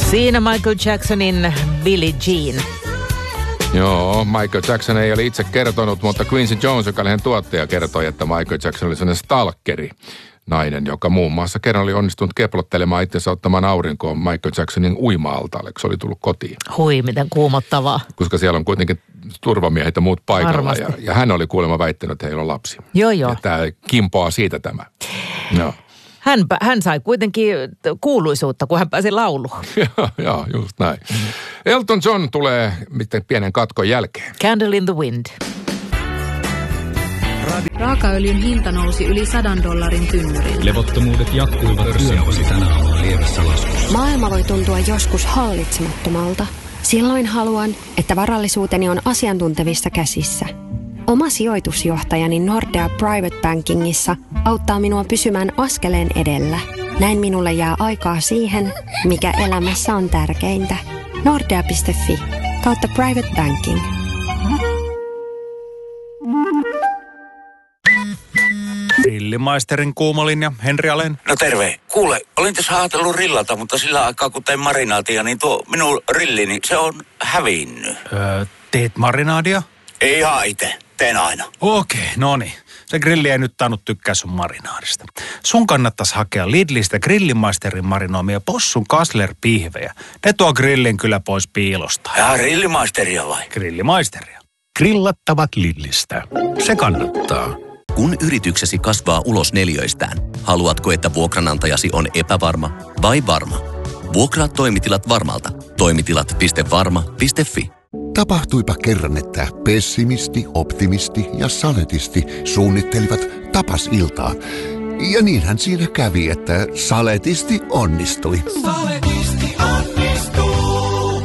Siinä Michael Jacksonin Billie Jean. Joo, Michael Jackson ei ole itse kertonut, mutta Quincy Jones, joka oli hänen tuottaja, kertoi, että Michael Jackson oli sellainen stalkeri. Nainen, joka muun muassa kerran oli onnistunut keplottelemaan itsensä ottamaan aurinkoon Michael Jacksonin uima-altaalle, kun se oli tullut kotiin. Hui, miten kuumottavaa. Koska siellä on kuitenkin turvamiehet ja muut paikalla. Ja hän oli kuulemma väittänyt, että heillä on lapsi. Joo. Ja tämä kimpoaa siitä tämä. Joo. Hän sai kuitenkin kuuluisuutta, kun hän pääsi lauluun. Joo, just näin. Elton John tulee pienen katkon jälkeen. Candle in the Wind. Raakaöljyn hinta nousi yli $100 tynnyriin. Levottomuudet jatkuivat yövuosi tänä aamuna lievässä laskussa. Maailma voi tuntua joskus hallitsemattomalta. Silloin haluan, että varallisuuteni on asiantuntevissa käsissä. Oma sijoitusjohtajani Nordea Private Bankingissa auttaa minua pysymään askeleen edellä. Näin minulle jää aikaa siihen, mikä elämässä on tärkeintä. Nordea.fi/private banking. Grillimaisterin kuumolinja, Henri Alén. No terve. Kuule, olin tässä ajatellut rillata, mutta sillä aikaa kun tein marinaatia, niin tuo minun rillini, se on hävinnyt. Teet marinaadia? Ei ihan itse. Teen aina. Okei, no niin. Se grilli ei nyt tainnut tykkää sun marinaadista. Sun kannattaisi hakea Lidlistä Grillimaisterin marinoimia possun Kassler-pihvejä. Ne tuo grillin kyllä pois piilosta. Ja Grillimaisteria vai? Grillimaisteria. Grillattavat Lidlistä. Se kannattaa. Kun yrityksesi kasvaa ulos neliöistään, haluatko, että vuokranantajasi on epävarma vai varma? Vuokraa toimitilat Varmalta. Toimitilat.varma.fi. Tapahtuipa kerran, että pessimisti, optimisti ja saletisti suunnittelivat tapasiltaa. Ja niinhän siinä kävi, että saletisti onnistui. Saletisti onnistuu.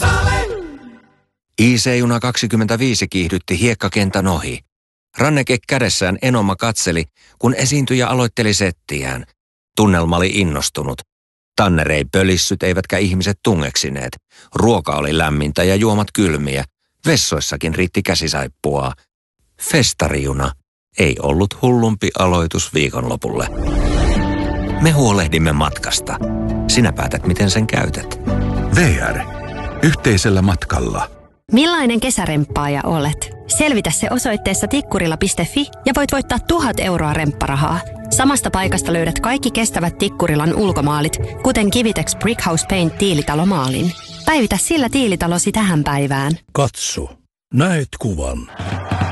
IC-juna 25 kiihdytti hiekkakentän ohi. Ranneke kädessään Enoma katseli, kun esiintyjä aloitteli settiään. Tunnelma oli innostunut. Tanner ei pölissyt eivätkä ihmiset tungeksineet. Ruoka oli lämmintä ja juomat kylmiä. Vessoissakin riitti käsisaippua. Festarijuna ei ollut hullumpi aloitus viikonlopulle. Me huolehdimme matkasta. Sinä päätät, miten sen käytät. VR. Yhteisellä matkalla. Millainen kesäremppaaja olet? Selvitä se osoitteessa tikkurila.fi ja voit voittaa 1,000 euroa rempparahaa. Samasta paikasta löydät kaikki kestävät Tikkurilan ulkomaalit, kuten Kivitex Brickhouse Paint tiilitalomaalin. Päivitä sillä tiilitalosi tähän päivään. Katso. Näet kuvan.